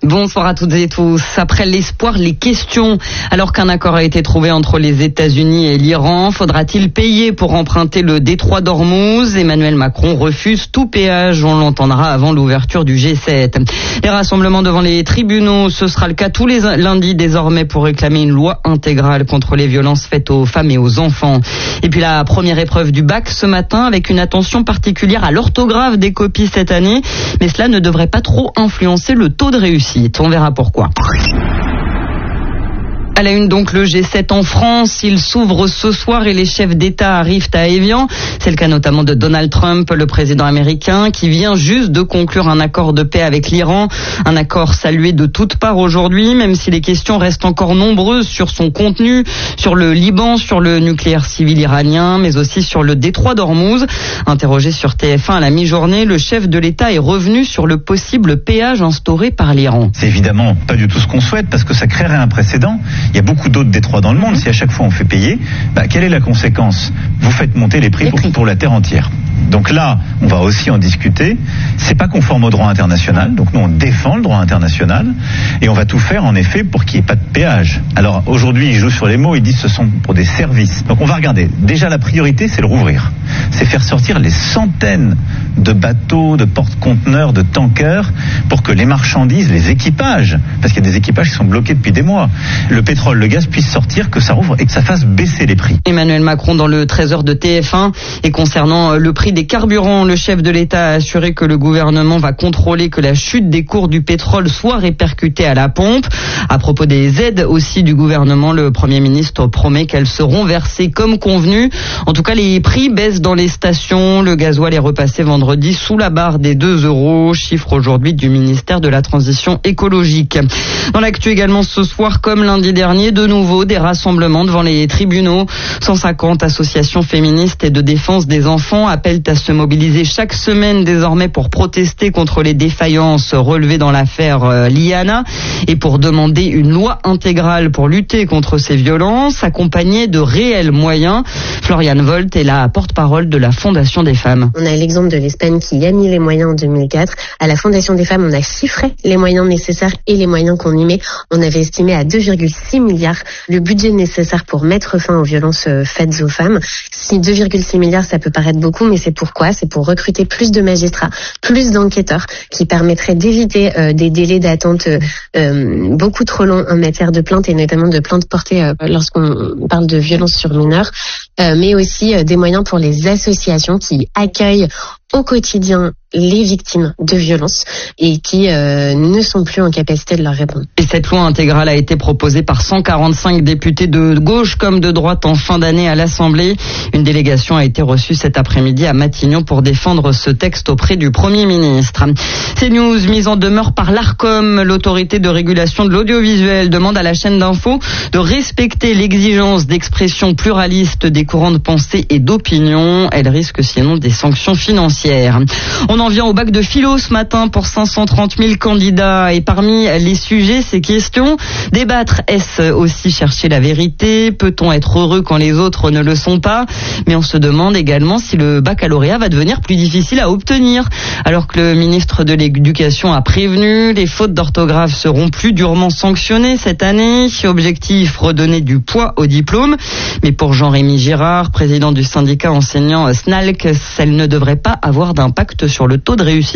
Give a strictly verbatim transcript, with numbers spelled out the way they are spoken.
Bonsoir à toutes et tous. Après l'espoir, les questions. Alors qu'un accord a été trouvé entre les États-Unis et l'Iran, faudra-t-il payer pour emprunter le détroit d'Ormuz? Emmanuel Macron refuse tout péage. On l'entendra avant l'ouverture du G sept. Les rassemblements devant les tribunaux, ce sera le cas tous les lundis désormais pour réclamer une loi intégrale contre les violences faites aux femmes et aux enfants. Et puis la première épreuve du bac ce matin avec une attention particulière à l'orthographe des copies cette année. Mais cela ne devrait pas trop influencer le taux de réussite. On verra pourquoi. À la une donc, le G sept en France, il s'ouvre ce soir et les chefs d'État arrivent à Évian. C'est le cas notamment de Donald Trump, le président américain, qui vient juste de conclure un accord de paix avec l'Iran. Un accord salué de toutes parts aujourd'hui, même si les questions restent encore nombreuses sur son contenu, sur le Liban, sur le nucléaire civil iranien, mais aussi sur le détroit d'Ormuz. Interrogé sur T F un à la mi-journée, le chef de l'État est revenu sur le possible péage instauré par l'Iran. C'est évidemment pas du tout ce qu'on souhaite, parce que ça créerait un précédent. Il y a beaucoup d'autres détroits dans le monde. Si à chaque fois on fait payer, bah, quelle est la conséquence? Vous faites monter les prix, les prix. Pour, pour la terre entière. Donc là, on va aussi en discuter. C'est pas conforme au droit international. Donc nous, on défend le droit international et on va tout faire en effet pour qu'il n'y ait pas de péage. Alors aujourd'hui, ils jouent sur les mots. Ils disent que ce sont pour des services. Donc on va regarder. Déjà, la priorité, c'est le rouvrir. C'est faire sortir les centaines de bateaux, de porte-conteneurs, de tankers pour que les marchandises, les équipages, parce qu'il y a des équipages qui sont bloqués depuis des mois, le pétrole, le gaz puisse sortir, que ça rouvre et que ça fasse baisser les prix. Emmanuel Macron dans le treize heures de T F un. Et concernant le prix des carburants, le chef de l'État a assuré que le gouvernement va contrôler que la chute des cours du pétrole soit répercutée à la pompe. À propos des aides aussi du gouvernement, le Premier ministre promet qu'elles seront versées comme convenu. En tout cas, les prix baissent dans les stations. Le gasoil est repassé vendredi sous la barre des deux euros, chiffre aujourd'hui du ministère de la Transition écologique. Dans l'actu également ce soir, comme lundi dernier, de nouveau des rassemblements devant les tribunaux. cent cinquante associations féministes et de défense des enfants appellent à se mobiliser chaque semaine désormais pour protester contre les défaillances relevées dans l'affaire euh, Liana et pour demander une loi intégrale pour lutter contre ces violences, accompagnée de réels moyens. Floriane Volt est la porte-parole de la Fondation des femmes. On a l'exemple de l'Espagne qui a mis les moyens en deux mille quatre. À la Fondation des femmes, on a chiffré les moyens nécessaires et les moyens qu'on y met. On avait estimé à deux virgule six milliards le budget nécessaire pour mettre fin aux violences faites aux femmes. Si deux virgule six milliards, ça peut paraître beaucoup, mais c'est pourquoi? C'est pour recruter plus de magistrats, plus d'enquêteurs, qui permettraient d'éviter euh, des délais d'attente euh, beaucoup trop longs en matière de plaintes et notamment de plaintes portées euh, lorsqu'on parle de violences sur mineurs, euh, mais aussi euh, des moyens pour les associations qui accueillent au quotidien les victimes de violences et qui euh, ne sont plus en capacité de leur répondre. Et cette loi intégrale a été proposée par cent quarante-cinq députés de gauche comme de droite en fin d'année à l'Assemblée. Une délégation a été reçue cet après-midi à Matignon pour défendre ce texte auprès du Premier ministre. CNews, mise en demeure par l'Arcom, l'autorité de régulation de l'audiovisuel, demande à la chaîne d'info de respecter l'exigence d'expression pluraliste des courants de pensée et d'opinion. Elle risque sinon des sanctions financières. On en vient au bac de philo ce matin pour cinq cent trente mille candidats et parmi les sujets, ces questions. Débattre, est-ce aussi chercher la vérité? Peut-on être heureux quand les autres ne le sont pas? Mais on se demande également si le baccalauréat va devenir plus difficile à obtenir. Alors que le ministre de l'Éducation a prévenu, les fautes d'orthographe seront plus durement sanctionnées cette année. Objectif, redonner du poids au diplôme. Mais pour Jean-Rémy Girard, président du syndicat enseignant SNALC, elle ne devrait pas avoir d'impact sur le taux de réussite.